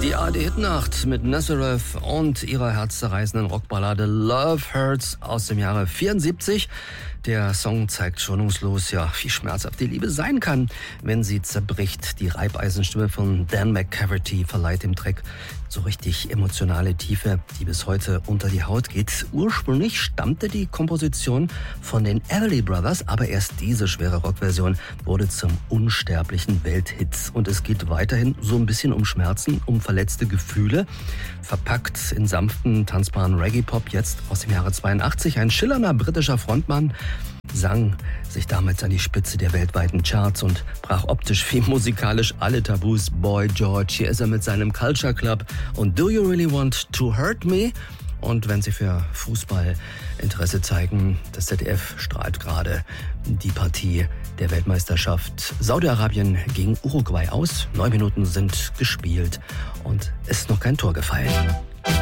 Die ARD-Hitnacht mit Nazareth und ihrer herzzerreißenden Rockballade Love Hurts aus dem Jahre 74. Der Song zeigt schonungslos, ja, wie schmerzhaft die Liebe sein kann, wenn sie zerbricht. Die Reibeisenstimme von Dan McCafferty verleiht dem Track so richtig emotionale Tiefe, die bis heute unter die Haut geht. Ursprünglich stammte die Komposition von den Everly Brothers, aber erst diese schwere Rockversion wurde zum unsterblichen Welthit. Und es geht weiterhin so ein bisschen um Schmerzen, um verletzte Gefühle, verpackt in sanften, tanzbaren Reggae-Pop, jetzt aus dem Jahre 82. Ein schillernder britischer Frontmann sang sich damals an die Spitze der weltweiten Charts und brach optisch wie musikalisch alle Tabus. Boy George, hier ist er mit seinem Culture Club und Do You Really Want to Hurt Me? Und wenn Sie für Fußball Interesse zeigen, das ZDF strahlt gerade die Partie der Weltmeisterschaft Saudi-Arabien gegen Uruguay aus. 9 Minuten sind gespielt und es ist noch kein Tor gefallen.